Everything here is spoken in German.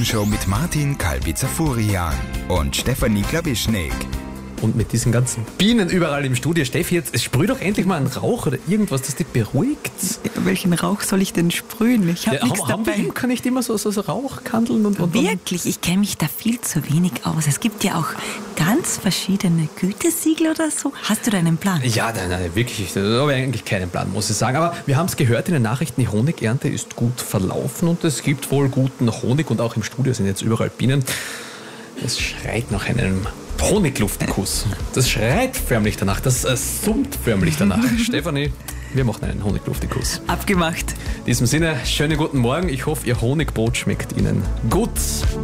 Morgenshow mit Martin Kalbitzer-Furian und Stefanie Klawischnik. Und mit diesen ganzen Bienen überall im Studio. Steffi, jetzt sprüh doch endlich mal einen Rauch oder irgendwas, das dich beruhigt. Welchen Rauch soll ich denn sprühen? Ich habe nichts Haben dabei. wir kann nicht immer so Rauchkandeln und Wirklich, ich kenne mich da viel zu wenig aus. Es gibt ja auch ganz verschiedene Gütesiegel oder so. Hast du da einen Plan? Ja, nein, wirklich. Da habe ich eigentlich keinen Plan, muss ich sagen. Aber wir haben es gehört in den Nachrichten, die Honigernte ist gut verlaufen und es gibt wohl guten Honig und auch im Studio sind jetzt überall Bienen. Es schreit nach einem Honigluftkuss. Das schreit förmlich danach, das summt förmlich danach. Stefanie, wir machen einen Honigluftkuss. Abgemacht. In diesem Sinne, schönen guten Morgen. Ich hoffe, Ihr Honigbrot schmeckt Ihnen gut.